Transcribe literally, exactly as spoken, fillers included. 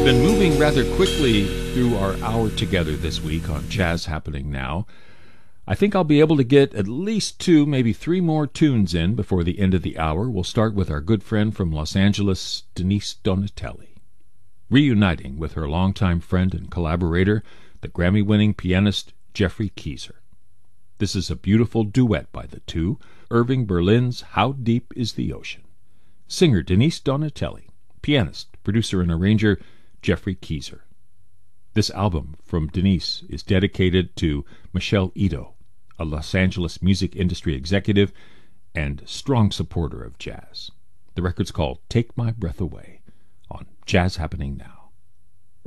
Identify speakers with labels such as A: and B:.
A: We've been moving rather quickly through our hour together this week on Jazz Happening Now. I think I'll be able to get at least two, maybe three more tunes in before the end of the hour. We'll start with our good friend from Los Angeles, Denise Donatelli, reuniting with her longtime friend and collaborator, the Grammy-winning pianist Geoffrey Keezer. This is a beautiful duet by the two, Irving Berlin's How Deep is the Ocean. Singer Denise Donatelli, pianist, producer, and arranger Geoffrey Keezer. This album from Denise is dedicated to Michelle Ito, a Los Angeles music industry executive and strong supporter of jazz. The record's called Take My Breath Away on Jazz Happening Now.